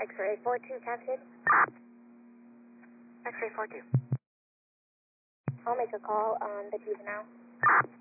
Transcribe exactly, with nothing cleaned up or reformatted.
X-ray four two captured. X-ray four two. I'll make a call on the juvenile.